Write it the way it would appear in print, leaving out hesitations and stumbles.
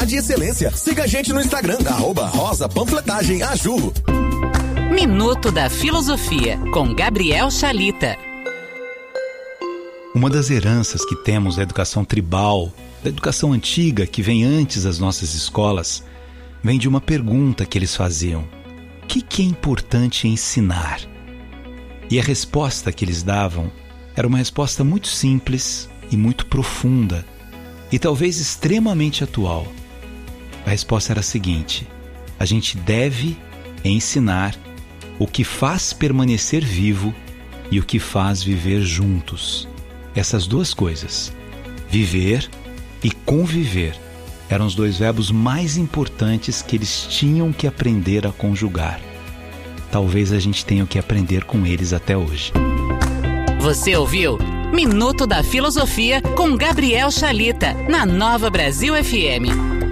qualidade e excelência. Siga a gente no Instagram, @rosapanfletagem.aju. Minuto da Filosofia, com Gabriel Chalita. Uma das heranças que temos da educação tribal, da educação antiga que vem antes das nossas escolas, vem de uma pergunta que eles faziam: o que é importante ensinar? E a resposta que eles davam era uma resposta muito simples e muito profunda, e talvez extremamente atual. A resposta era a seguinte: a gente deve ensinar o que faz permanecer vivo e o que faz viver juntos. Essas duas coisas, viver e conviver, eram os dois verbos mais importantes que eles tinham que aprender a conjugar. Talvez a gente tenha que aprender com eles até hoje. Você ouviu Minuto da Filosofia com Gabriel Chalita, na Nova Brasil FM.